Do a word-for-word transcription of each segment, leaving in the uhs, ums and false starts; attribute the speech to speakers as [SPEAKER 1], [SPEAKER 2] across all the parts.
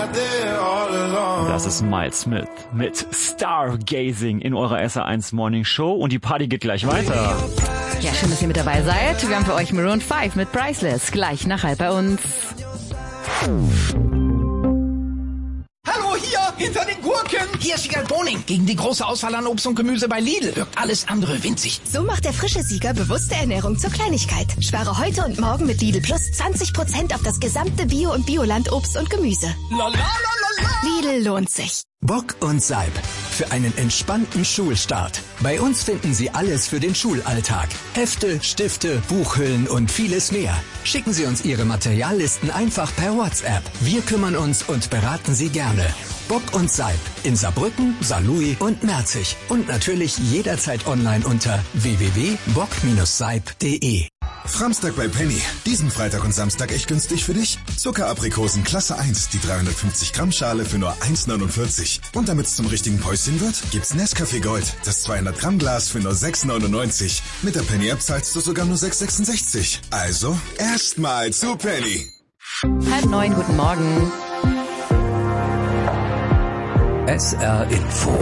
[SPEAKER 1] Das ist Miles Smith mit Stargazing in eurer S R eins Morning Show und die Party geht gleich weiter.
[SPEAKER 2] Ja, schön, dass ihr mit dabei seid. Wir haben für euch Maroon fünf mit Priceless gleich nach halb bei uns.
[SPEAKER 3] Hallo, hier, hinter den Gurken. Hier ist Sieger Boning. Gegen die große Auswahl an Obst und Gemüse bei Lidl wirkt alles andere winzig.
[SPEAKER 4] So macht der frische Sieger bewusste Ernährung zur Kleinigkeit. Spare heute und morgen mit Lidl Plus zwanzig Prozent auf das gesamte Bio- und Bioland Obst und Gemüse.
[SPEAKER 3] La, la, la, la, la.
[SPEAKER 4] Lidl lohnt sich.
[SPEAKER 5] Bock und Seib. Für einen entspannten Schulstart. Bei uns finden Sie alles für den Schulalltag. Hefte, Stifte, Buchhüllen und vieles mehr. Schicken Sie uns Ihre Materiallisten einfach per WhatsApp. Wir kümmern uns und beraten Sie gerne. Bock und Seib in Saarbrücken, Saarlouis und Merzig. Und natürlich jederzeit online unter w w w punkt bock Bindestrich seib punkt de.
[SPEAKER 6] Framstag bei Penny. Diesen Freitag und Samstag echt günstig für dich. Zuckeraprikosen Klasse eins, die dreihundertfünfzig Gramm Schale für nur eins neunundvierzig. Und damit's zum richtigen Päuschen wird, gibt's Nescafé Gold, das zweihundert Gramm Glas für nur sechs neunundneunzig. Mit der Penny App zahlst du sogar nur sechs sechsundsechzig. Also, erstmal zu Penny.
[SPEAKER 2] Halb neun, guten Morgen.
[SPEAKER 7] S R Info.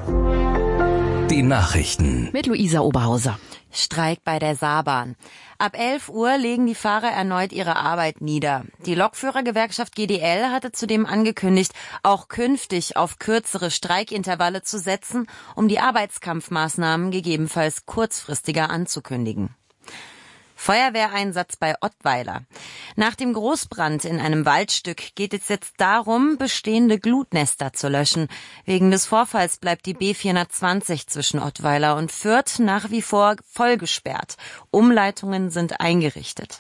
[SPEAKER 7] Die Nachrichten.
[SPEAKER 2] Mit Luisa Oberhauser.
[SPEAKER 8] Streik bei der Saarbahn. Ab elf Uhr legen die Fahrer erneut ihre Arbeit nieder. Die Lokführergewerkschaft G D L hatte zudem angekündigt, auch künftig auf kürzere Streikintervalle zu setzen, um die Arbeitskampfmaßnahmen gegebenenfalls kurzfristiger anzukündigen. Feuerwehreinsatz bei Ottweiler. Nach dem Großbrand in einem Waldstück geht es jetzt darum, bestehende Glutnester zu löschen. Wegen des Vorfalls bleibt die B vierhundertzwanzig zwischen Ottweiler und Fürth nach wie vor vollgesperrt. Umleitungen sind eingerichtet.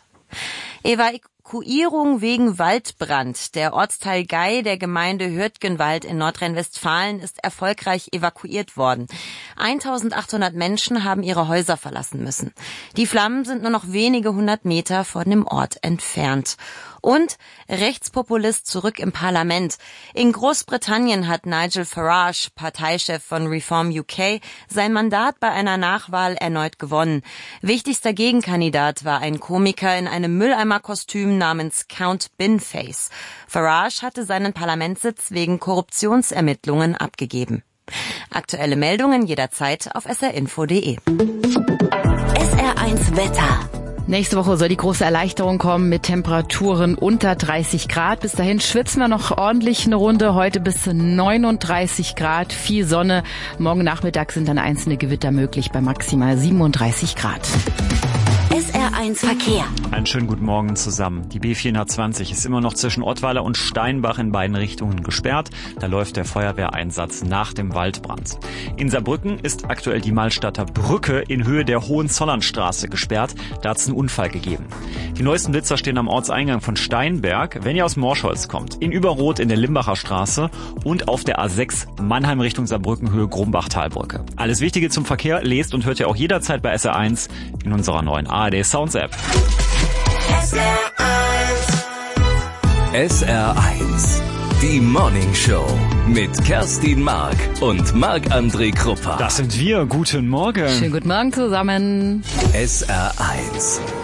[SPEAKER 8] Evakuierung wegen Waldbrand. Der Ortsteil Gei der Gemeinde Hürtgenwald in Nordrhein-Westfalen ist erfolgreich evakuiert worden. eintausendachthundert Menschen haben ihre Häuser verlassen müssen. Die Flammen sind nur noch wenige hundert Meter von dem Ort entfernt. Und Rechtspopulist zurück im Parlament. In Großbritannien hat Nigel Farage, Parteichef von Reform U K, sein Mandat bei einer Nachwahl erneut gewonnen. Wichtigster Gegenkandidat war ein Komiker in einem Mülleimerkostüm namens Count Binface. Farage hatte seinen Parlamentssitz wegen Korruptionsermittlungen abgegeben. Aktuelle Meldungen jederzeit auf s r info punkt de.
[SPEAKER 4] S R eins Wetter.
[SPEAKER 2] Nächste Woche soll die große Erleichterung kommen mit Temperaturen unter dreißig Grad. Bis dahin schwitzen wir noch ordentlich eine Runde. Heute bis neununddreißig Grad, viel Sonne. Morgen Nachmittag sind dann einzelne Gewitter möglich bei maximal siebenunddreißig Grad.
[SPEAKER 4] S R eins Verkehr.
[SPEAKER 1] Einen schönen guten Morgen zusammen. Die B vierhundertzwanzig ist immer noch zwischen Ottweiler und Steinbach in beiden Richtungen gesperrt. Da läuft der Feuerwehreinsatz nach dem Waldbrand. In Saarbrücken ist aktuell die Malstadter Brücke in Höhe der Hohenzollernstraße gesperrt. Da hat es einen Unfall gegeben. Die neuesten Blitzer stehen am Ortseingang von Steinberg, wenn ihr aus Morscholz kommt. In Überroth in der Limbacher Straße und auf der A sechs Mannheim Richtung Saarbrücken Höhe Grumbach-Talbrücke. Alles Wichtige zum Verkehr lest und hört ihr auch jederzeit bei S R eins in unserer neuen A R D Sounds App.
[SPEAKER 4] S R eins.
[SPEAKER 7] S R eins. Die Morning Show mit Kerstin Mark und Marc-André Kruppa.
[SPEAKER 1] Das sind wir. Guten Morgen.
[SPEAKER 2] Schönen guten Morgen zusammen.
[SPEAKER 7] S R eins.